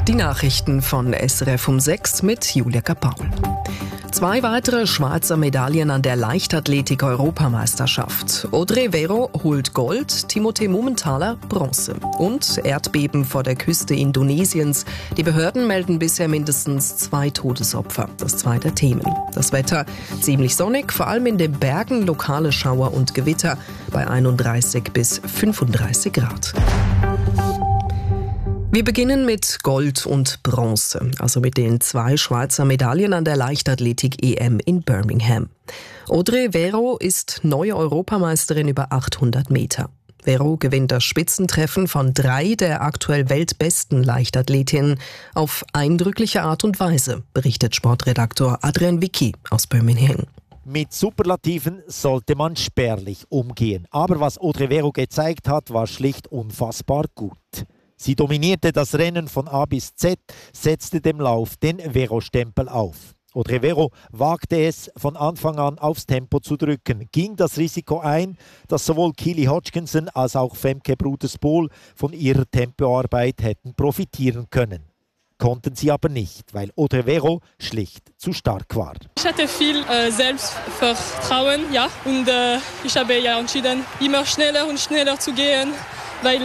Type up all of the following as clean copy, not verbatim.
Die Nachrichten von SRF um 6 mit Julia Kapaul. 2 weitere Schweizer Medaillen an der Leichtathletik-Europameisterschaft. Audrey Vero holt Gold, Timothée Mumenthaler Bronze. Und Erdbeben vor der Küste Indonesiens. Die Behörden melden bisher mindestens 2 Todesopfer. Das 2 der Themen. Das Wetter ziemlich sonnig, vor allem in den Bergen lokale Schauer und Gewitter bei 31 bis 35 Grad. Wir beginnen mit Gold und Bronze, also mit den 2 Schweizer Medaillen an der Leichtathletik-EM in Birmingham. Audrey Vero ist neue Europameisterin über 800 Meter. Vero gewinnt das Spitzentreffen von 3 der aktuell weltbesten Leichtathletinnen auf eindrückliche Art und Weise, berichtet Sportredaktor Adrian Wicki aus Birmingham. Mit Superlativen sollte man spärlich umgehen. Aber was Audrey Vero gezeigt hat, war schlicht unfassbar gut. Sie dominierte das Rennen von A bis Z, setzte dem Lauf den Vero-Stempel auf. Audrey Vero wagte es, von Anfang an aufs Tempo zu drücken, ging das Risiko ein, dass sowohl Keely Hodgkinson als auch Femke Bruders-Bol von ihrer Tempoarbeit hätten profitieren können. Konnten sie aber nicht, weil Audrey Vero schlicht zu stark war. Ich hatte viel Selbstvertrauen, ja, und ich habe entschieden, immer schneller und schneller zu gehen, weil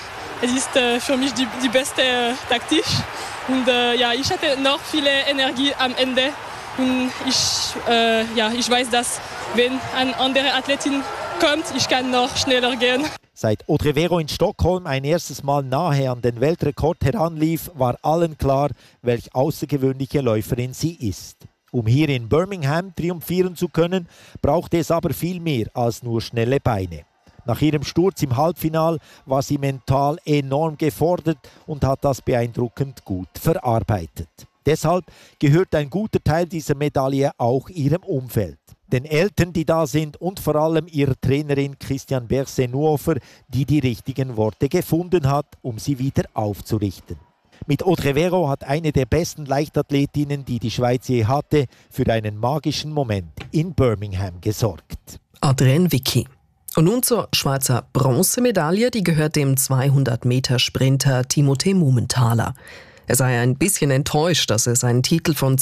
es ist für mich die beste Taktik. Und ich hatte noch viele Energie am Ende. Und ich weiß, dass wenn eine andere Athletin kommt, ich kann noch schneller gehen. Seit Audrey Vero in Stockholm ein erstes Mal nahe an den Weltrekord heranlief, war allen klar, welch außergewöhnliche Läuferin sie ist. Um hier in Birmingham triumphieren zu können, brauchte es aber viel mehr als nur schnelle Beine. Nach ihrem Sturz im Halbfinal war sie mental enorm gefordert und hat das beeindruckend gut verarbeitet. Deshalb gehört ein guter Teil dieser Medaille auch ihrem Umfeld. Den Eltern, die da sind, und vor allem ihrer Trainerin Christiane Berset-Nuofer, die die richtigen Worte gefunden hat, um sie wieder aufzurichten. Mit Audrey Vero hat eine der besten Leichtathletinnen, die die Schweiz je hatte, für einen magischen Moment in Birmingham gesorgt. Adrian Wicki. Und nun zur Schweizer Bronzemedaille, die gehört dem 200-Meter-Sprinter Timothée Mumenthaler. Er sei ein bisschen enttäuscht, dass er seinen Titel von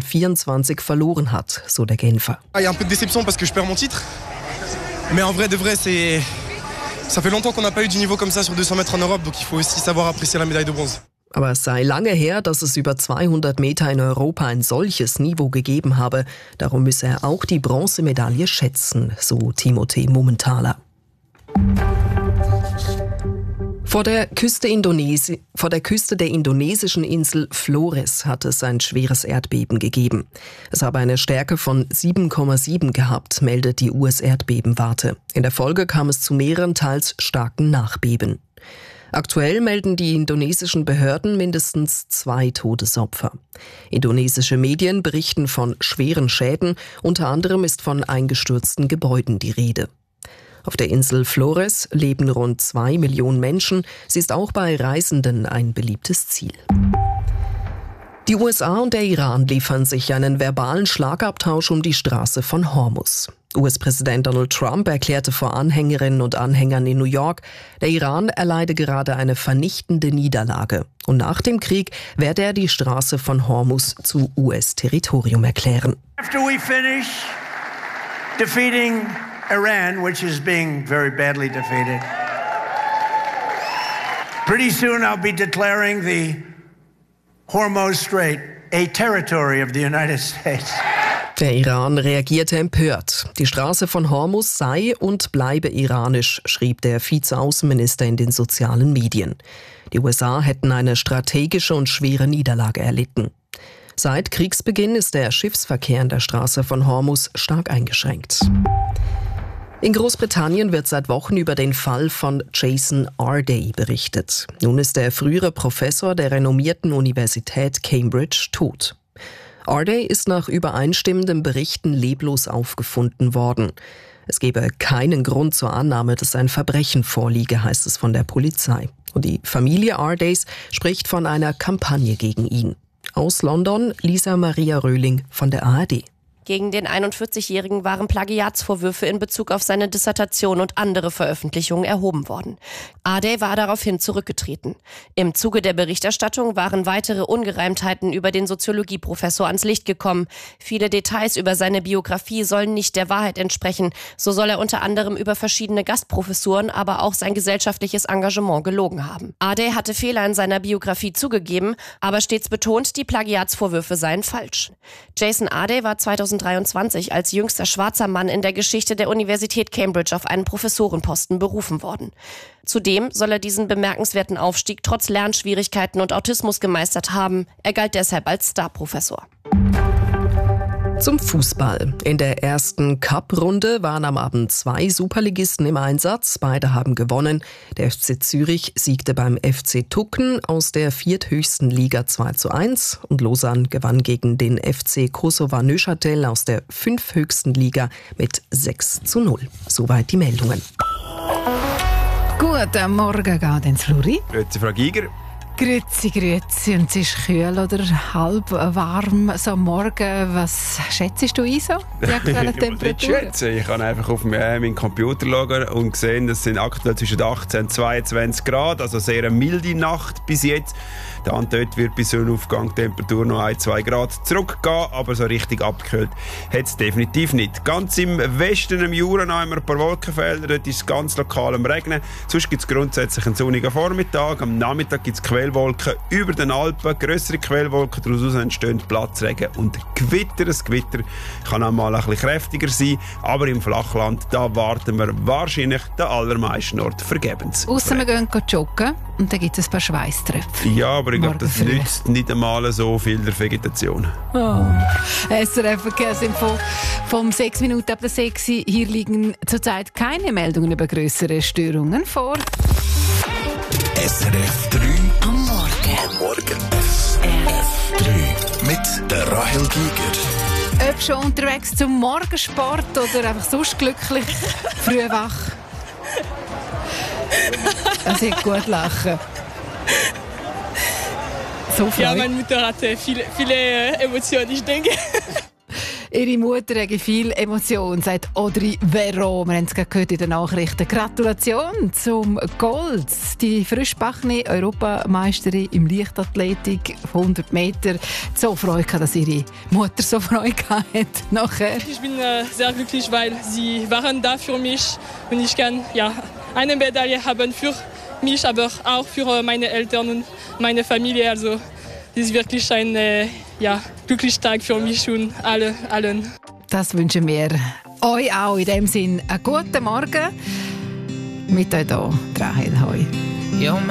2024 verloren hat, so der Genfer. Il y a un peu de déception parce que je perds mon titre. Mais en vrai de vrai, ça fait longtemps qu'on n'a pas eu du niveau comme ça sur 200 mètres en Europe, donc il faut aussi savoir apprécier la médaille de bronze. Aber es sei lange her, dass es über 200 Meter in Europa ein solches Niveau gegeben habe. Darum müsse er auch die Bronzemedaille schätzen, so Timothée Mumenthaler. Vor der Küste der indonesischen Insel Flores hat es ein schweres Erdbeben gegeben. Es habe eine Stärke von 7,7 gehabt, meldet die US-Erdbebenwarte. In der Folge kam es zu mehreren teils starken Nachbeben. Aktuell melden die indonesischen Behörden mindestens 2 Todesopfer. Indonesische Medien berichten von schweren Schäden, unter anderem ist von eingestürzten Gebäuden die Rede. Auf der Insel Flores leben rund 2 Millionen Menschen. Sie ist auch bei Reisenden ein beliebtes Ziel. Die USA und der Iran liefern sich einen verbalen Schlagabtausch um die Straße von Hormuz. US-Präsident Donald Trump erklärte vor Anhängerinnen und Anhängern in New York, der Iran erleide gerade eine vernichtende Niederlage. Und nach dem Krieg werde er die Straße von Hormuz zu US-Territorium erklären. After we finish defeating Iran, which is being very badly defeated, pretty soon I'll be declaring the Hormuz Strait a territory of the United States. Der Iran reagierte empört. Die Straße von Hormuz sei und bleibe iranisch, schrieb der Vizeaußenminister in den sozialen Medien. Die USA hätten eine strategische und schwere Niederlage erlitten. Seit Kriegsbeginn ist der Schiffsverkehr an der Straße von Hormuz stark eingeschränkt. In Großbritannien wird seit Wochen über den Fall von Jason Arday berichtet. Nun ist der frühere Professor der renommierten Universität Cambridge tot. Arday ist nach übereinstimmenden Berichten leblos aufgefunden worden. Es gebe keinen Grund zur Annahme, dass ein Verbrechen vorliege, heißt es von der Polizei. Und die Familie Ardays spricht von einer Kampagne gegen ihn. Aus London, Lisa Maria Röhling von der ARD. Gegen den 41-Jährigen waren Plagiatsvorwürfe in Bezug auf seine Dissertation und andere Veröffentlichungen erhoben worden. Ade war daraufhin zurückgetreten. Im Zuge der Berichterstattung waren weitere Ungereimtheiten über den Soziologieprofessor ans Licht gekommen. Viele Details über seine Biografie sollen nicht der Wahrheit entsprechen. So soll er unter anderem über verschiedene Gastprofessuren, aber auch sein gesellschaftliches Engagement gelogen haben. Ade hatte Fehler in seiner Biografie zugegeben, aber stets betont, die Plagiatsvorwürfe seien falsch. Jason Ade war 2023 als jüngster schwarzer Mann in der Geschichte der Universität Cambridge auf einen Professorenposten berufen worden. Zudem soll er diesen bemerkenswerten Aufstieg trotz Lernschwierigkeiten und Autismus gemeistert haben. Er galt deshalb als Starprofessor. Zum Fußball. In der ersten Cup-Runde waren am Abend 2 Superligisten im Einsatz. Beide haben gewonnen. Der FC Zürich siegte beim FC Tucken aus der vierthöchsten Liga 2:1 und Lausanne gewann gegen den FC Kosova Neuchâtel aus der 5. höchsten Liga mit 6:0. Soweit die Meldungen. Guten Morgen, geht ins Fluri. Grüezi, Frau Giger. Grüezi. Und es ist kühl oder halb warm so am Morgen. Was schätzt du ein, so, die aktuellen Temperaturen? Ich kann einfach auf meinen Computer schauen und sehen, es sind aktuell zwischen 18 und 22 Grad, also sehr eine milde Nacht bis jetzt. Dann dort wird bei Sonnenaufgang die Temperatur noch 1-2 Grad zurückgehen, aber so richtig abgekühlt hat es definitiv nicht. Ganz im Westen, im Jura, haben wir ein paar Wolkenfelder, dort ist es ganz lokal am Regnen. Sonst gibt es grundsätzlich einen sonnigen Vormittag. Am Nachmittag gibt es Quellwolken über den Alpen, grössere Quellwolken, daraus entstehen Platzregen und Gewitter. Das Gewitter kann auch mal ein bisschen kräftiger sein, aber im Flachland, da warten wir wahrscheinlich den allermeisten Orten vergebens. Ausser wir gehen joggen und dann gibt es ein paar Schweißtröpfchen. Ja, aber ich glaube, das nützt nicht einmal so viel der Vegetation. Oh. SRF-Verkehr sind vom 6 Minuten ab der 6. Hier liegen zurzeit keine Meldungen über grössere Störungen vor. SRF 3 am Morgen. SRF 3 mit der Rahel Giger. Ob schon unterwegs zum Morgensport oder einfach sonst glücklich, früh wach. Also ich gut lachen. So ja, meine Mutter hatte viele Emotionen, ich denke. Ihre Mutter hat viel Emotion, sagt Audrey Verron. Wir haben es gerade gehört in den Nachrichten. Gratulation zum Gold. Die frischbackene Europameisterin im Leichtathletik auf 100 Meter. So Freude gehabt, dass ihre Mutter so Freude hat nachher. Ich bin sehr glücklich, weil sie waren da für mich und ich kann eine Medaille haben für mich, aber auch für meine Eltern und meine Familie. Also das ist wirklich ein glücklicher Tag für mich und allen. Das wünschen wir euch auch. In dem Sinn einen guten Morgen. Mit euch hier, Rahel Heu.